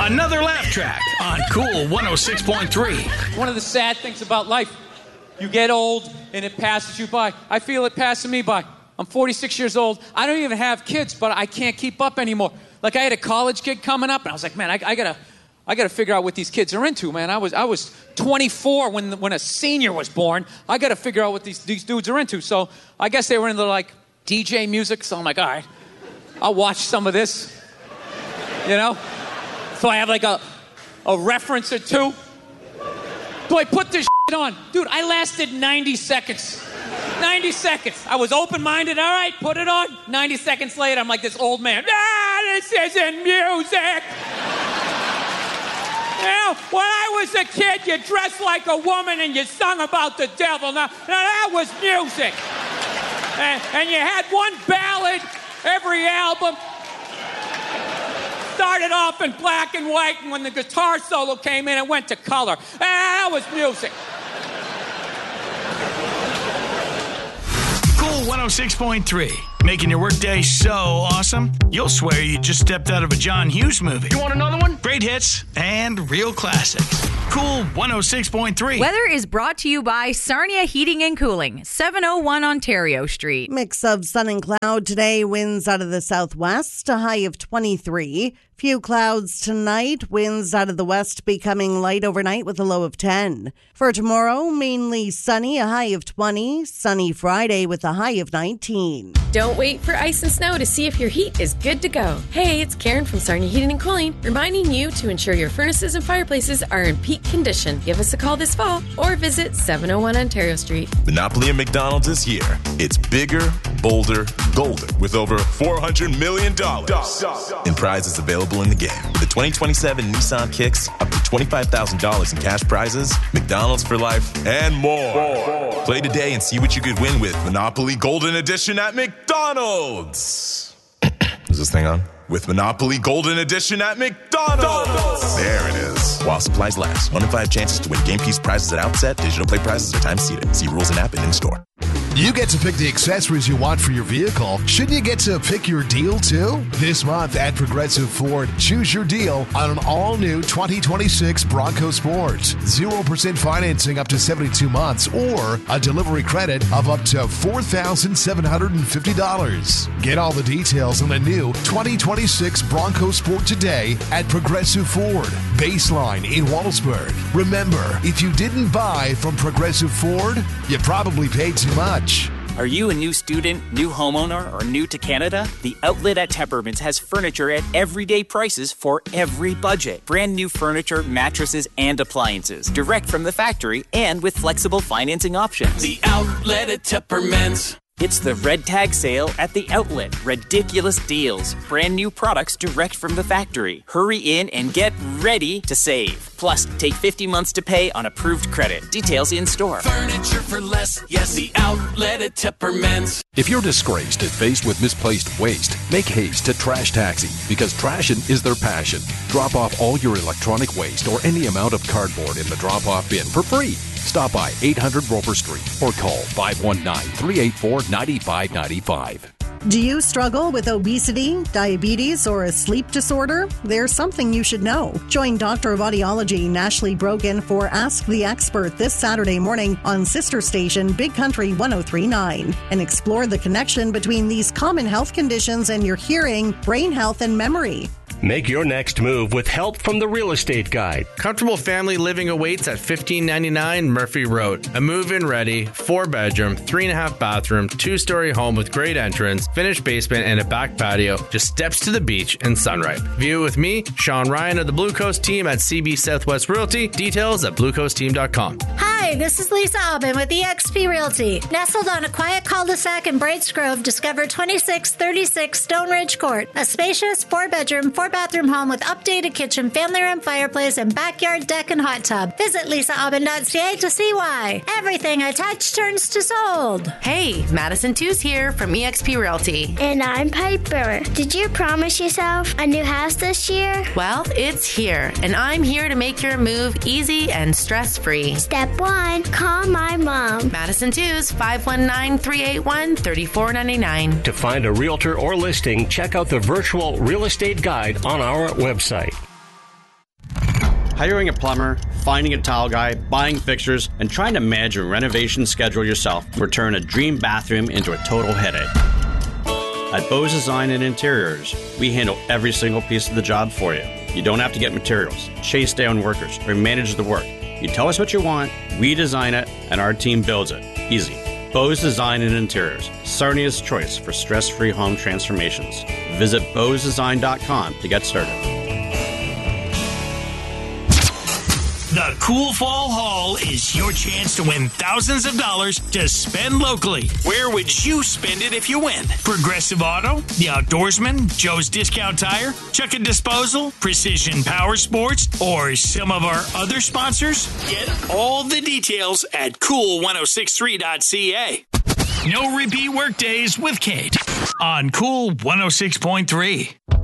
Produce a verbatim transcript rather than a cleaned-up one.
Another laugh track on Cool one oh six point three. One of the sad things about life, you get old and it passes you by. I feel it passing me by. I'm forty-six years old. I don't even have kids, but I can't keep up anymore. Like, I had a college kid coming up, and I was like, man, I, I gotta, I gotta figure out what these kids are into, man. I was, I was twenty-four when, when a senior was born. I gotta figure out what these, these dudes are into. So I guess they were into like D J music. So I'm like, all right, I'll watch some of this. You know? So I have like a, a reference or two. So I put this shit on. Dude, I lasted ninety seconds. ninety seconds. I was open-minded. All right, put it on. ninety seconds later, I'm like this old man. Ah, this isn't music. You know, when I was a kid, you dressed like a woman and you sung about the devil. Now, now that was music. And, and you had one ballad every album. Started off in black and white, and when the guitar solo came in, it went to color. Ah, that was music. Cool one oh six point three. Making your workday so awesome, you'll swear you just stepped out of a John Hughes movie. You want another one? Great hits and real classics. Cool one oh six point three. Weather is brought to you by Sarnia Heating and Cooling, seven oh one Ontario Street. Mix of sun and cloud today, winds out of the southwest, a high of twenty-three. Few clouds tonight, winds out of the west becoming light overnight with a low of ten. For tomorrow, mainly sunny, a high of twenty. Sunny Friday with a high of nineteen. Don't wait for ice and snow to see if your heat is good to go. Hey, it's Karen from Sarnia Heating and Cooling, reminding you to ensure your furnaces and fireplaces are in peak condition. Give us a call this fall or visit seven oh one Ontario Street. Monopoly at McDonald's is here. It's bigger, bolder, golden with over four hundred million dollars in prizes available in the game. With the twenty twenty-seven Nissan Kicks, up to twenty-five thousand dollars in cash prizes, McDonald's for life, and more. more. Play today and see what you could win with Monopoly Golden Edition at McDonald's. Is this thing on? With Monopoly Golden Edition at McDonald's. There it is. While supplies last. One in five chances to win game piece prizes at outset. Digital play prizes are time seated. See rules and app and in store. You get to pick the accessories you want for your vehicle. Shouldn't you get to pick your deal too? This month at Progressive Ford, choose your deal on an all-new twenty twenty-six Bronco Sport. zero percent financing up to seventy-two months or a delivery credit of up to four thousand seven hundred fifty dollars. Get all the details on the new twenty twenty-six Bronco Sport today at Progressive Ford, Baseline in Wallsburg. Remember, if you didn't buy from Progressive Ford, you probably paid too much. Are you a new student, new homeowner, or new to Canada? The Outlet at Tempermans has furniture at everyday prices for every budget. Brand new furniture, mattresses, and appliances. Direct from the factory and with flexible financing options. The Outlet at Tempermans. It's the Red Tag Sale at the Outlet. Ridiculous deals. Brand new products direct from the factory. Hurry in and get ready to save. Plus, take fifty months to pay on approved credit. Details in store. Furniture for less. Yes, the Outlet at Tempermans. If you're disgraced and faced with misplaced waste, make haste to Trash Taxi because trashing is their passion. Drop off all your electronic waste or any amount of cardboard in the drop-off bin for free. Stop by eight hundred Roper Street or call five one nine, three eight four, nine five nine five. Do you struggle with obesity, diabetes, or a sleep disorder? There's something you should know. Join Doctor of Audiology Nashley Brogan for Ask the Expert this Saturday morning on sister station Big Country one oh three point nine and explore the connection between these common health conditions and your hearing, brain health, and memory. Make your next move with help from the Real Estate Guide. Comfortable family living awaits at fifteen ninety-nine Murphy Road. A move-in ready, four-bedroom, three-and-a-half bathroom, two-story home with great entrance, finished basement, and a back patio. Just steps to the beach and Sunripe. View with me, Sean Ryan of the Blue Coast team at C B Southwest Realty. Details at blue coast team dot com. Hi, this is Lisa Aubin with E X P Realty. Nestled on a quiet cul-de-sac in Brights Grove, discover twenty-six thirty-six Stone Ridge Court, a spacious four-bedroom, four-bathroom home with updated kitchen, family room, fireplace, and backyard deck and hot tub. Visit lisa aubin dot c a to see why. Everything I touch turns to sold. Hey, Madison Two's here from E X P Realty. And I'm Piper. Did you promise yourself a new house this year? Well, it's here, and I'm here to make your move easy and stress-free. Step one, call my mom. Madison Two's five one nine, three eight one, three four nine nine. To find a realtor or listing, check out the virtual real estate guide on our website. Hiring a plumber, finding a tile guy, buying fixtures, and trying to manage a renovation schedule yourself will turn a dream bathroom into a total headache. At Bose Design and Interiors, we handle every single piece of the job for you. You don't have to get materials, chase down workers, or manage the work. You tell us what you want, we design it, and our team builds it. Easy. Bose Design and Interiors, Sarnia's choice for stress-free home transformations. Visit bose design dot com to get started. The Cool Fall Haul is your chance to win thousands of dollars to spend locally. Where would you spend it if you win? Progressive Auto, The Outdoorsman, Joe's Discount Tire, Chuck and Disposal, Precision Power Sports, or some of our other sponsors? Get all the details at cool ten sixty-three dot c a. No repeat work days with Kate on Cool one oh six point three.